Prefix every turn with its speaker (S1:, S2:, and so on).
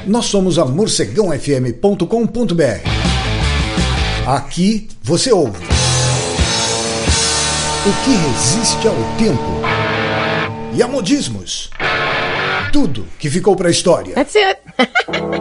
S1: Nós somos a morcegãofm.com.br. Aqui você ouve o que resiste ao tempo e a modismos. Tudo que ficou para a história.
S2: That's it.